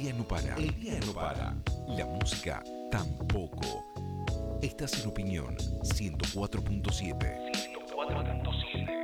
día no para. El día no para. La música tampoco. Estás en Opinión 104.7.